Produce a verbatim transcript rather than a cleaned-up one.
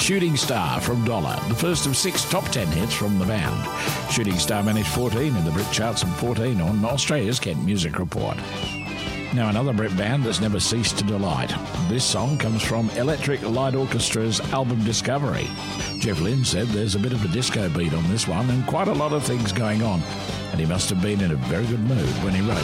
Shooting Star from Dollar, the first of six top ten hits from the band. Shooting Star managed fourteen in the Brit charts and fourteen on Australia's Kent Music Report. Now another Brit band that's never ceased to delight. This song comes from Electric Light Orchestra's album Discovery. Jeff Lynne said there's a bit of a disco beat on this one and quite a lot of things going on, and he must have been in a very good mood when he wrote